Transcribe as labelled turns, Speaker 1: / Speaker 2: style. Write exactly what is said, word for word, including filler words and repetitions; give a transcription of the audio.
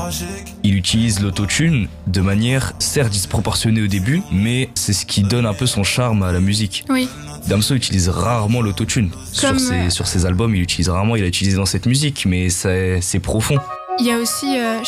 Speaker 1: Il utilise l'autotune de manière certes disproportionnée au début, mais c'est ce qui donne un peu son charme à la musique.
Speaker 2: Oui.
Speaker 1: Damso utilise rarement l'autotune.
Speaker 2: Comme,
Speaker 1: sur, ses,
Speaker 2: euh...
Speaker 1: sur ses albums, il utilise rarement, il a utilisé dans cette musique, mais c'est, c'est profond.
Speaker 2: Il y a aussi... Euh,